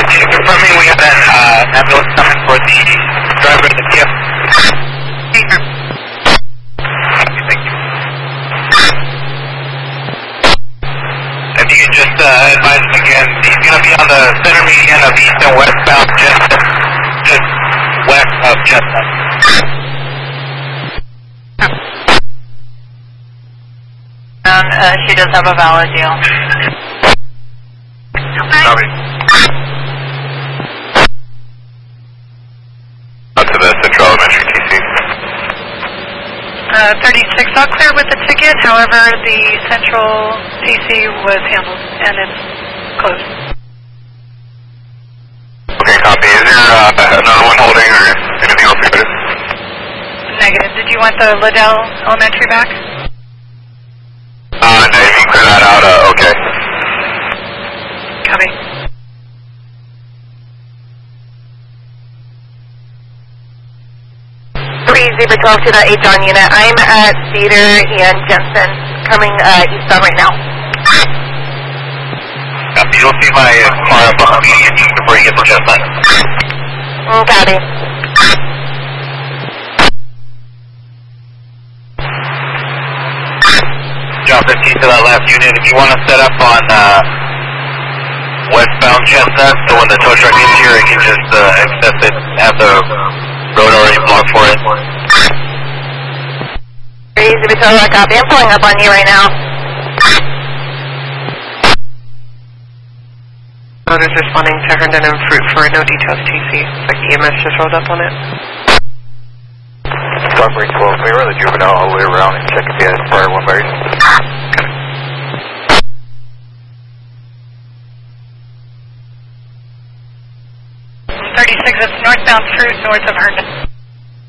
confirming we have an ambulance coming for the driver of the Kia. Thank you. If you can just advise him again, he's going to be on the center median of east and westbound Chestnut. Just west of Chestnut. She does have a valid deal. Copy. Up to the Central Elementary TC. 36 all clear with the ticket, however the Central TC was handled and it's closed. Okay, copy. Is there another one holding or anything else we could? Negative. Did you want the Liddell Elementary back? No, you can clear that out, okay. Copy. Zebra 12 to the H-on unit. I'm at Cedar and Jensen, coming eastbound right now. You'll see my car behind me before you get to Chestnut. Copy. Drop 15 to that last unit. If you want to set up on westbound Chestnut, so when the tow truck gets here, it can just accept it, have the road already blocked for it. Easy to tell copy. I'm pulling up on you right now. Others responding to Herndon and Fruit for no details TC. It's like EMS just rolled up on it. Starbreak 12, can we run the juvenile all the way around and check if he has prior one bars? 36, it's northbound Fruit, north of Herndon.